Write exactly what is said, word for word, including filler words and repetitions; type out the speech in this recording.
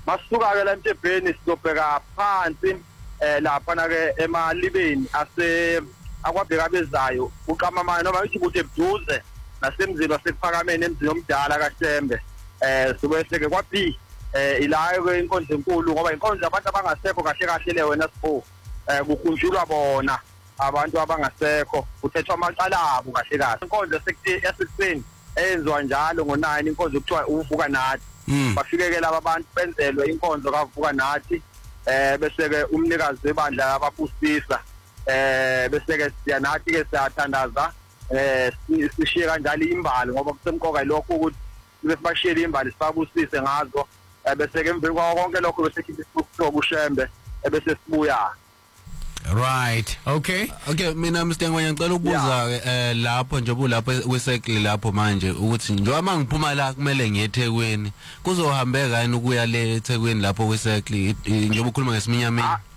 Masuka ke la eMthebheni sizobheka phansi eh lapha na ke emalibeni ase akwabheka bezayo uqamamana noma ngithi kude ebuduze nasemzini wasekuphakameni emzini omdala kaShembe eh sobese ke kwabi eh ilayo ke inkonzo enkulu ngoba inkonzo abantu abangasekho kahle kahle le wena sipho eh kukhunjulwa bona abantu abangasekho kuthethwa amacala abo kahle kahle inkonzo esekuseni eyenziwa njalo ngo nine inkonzo kuthiwa uvuka nathi bafike ke laba bantu benzelwe inkonzo kavuka nathi eh bese ke umnikazi webandla abapusisa eh bese ke siya nathi ke siyathandaza eh sishiye kanjalo imbali ngoba kusemkoka lokho ukuthi besibashiyele imbali sibabusise ngazo bese ke emveni kwa konke lokho bese sikhipha uShembe bese sibuya. Right. Okay. Okay, mina Mstengwa ngiyacela ukubuza eh lapho nje bulapho wesekle lapho manje ukuthi njengoba mangiphuma la kumele ngiye eThekwini kuzohambeka yini ukuya le eThekwini lapho wesekle njengoba ukhuluma ngesiminyameni.